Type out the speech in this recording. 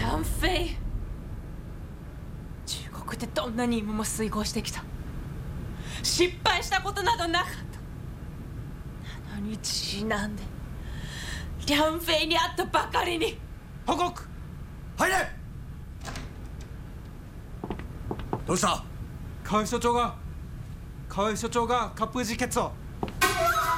梁飞。中国でどんな任務も遂行してきた。失敗したことなどなかった。なのに次男で梁飛に会ったばかりに。 報告。入れ。どうした？ 河合所長が割賦自決を。